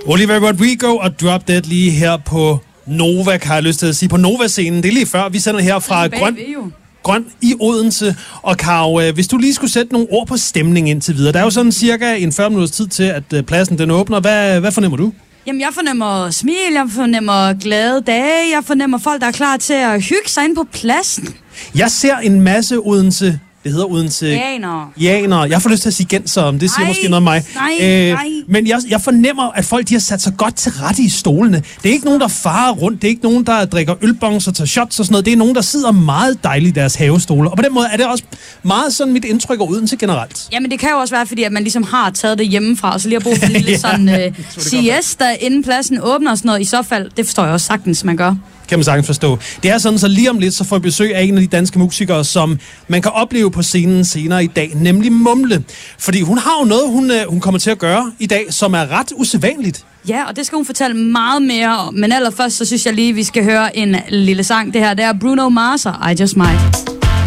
Olivia Rodrigo og Drop Dead lige her på Nova, har jeg lyst til at sige. På Nova-scenen. Det er lige før, vi sender her fra Grøn i Odense. Og Karo, hvis du lige skulle sætte nogle ord på stemning indtil videre. Der er jo sådan cirka en 40 minutters tid til, at pladsen den åbner. Hvad fornemmer du? Jamen, jeg fornemmer smil, jeg fornemmer glade dage, jeg fornemmer folk, der er klar til at hygge sig ind på pladsen. Jeg ser en masse Odense... Det hedder Odense... Janer. Jeg får lyst til at sige genser, det siger måske noget om mig. Nej. Men jeg fornemmer, at folk de har sat sig godt til rette i stolene. Det er ikke nogen, der farer rundt. Det er ikke nogen, der drikker ølbongs og tager shots og sådan noget. Det er nogen, der sidder meget dejligt i deres havestole. Og på den måde er det også meget sådan mit indtryk af Odense generelt. Jamen, det kan jo også være, fordi at man ligesom har taget det hjemmefra, og så lige har brugt en lille sådan siesta, inden pladsen åbner og sådan noget. I så fald, det forstår jeg også sagtens, man gør. Kan man sagtens forstå. Det er sådan, så lige om lidt, så får vi besøg af en af de danske musikere, som man kan opleve på scenen senere i dag, nemlig Mumle. Fordi hun har jo noget, hun kommer til at gøre i dag, som er ret usædvanligt. Ja, og det skal hun fortælle meget mere om. Men allerførst, så synes jeg lige, vi skal høre en lille sang. Det her, det er Bruno Mars og I Just Might.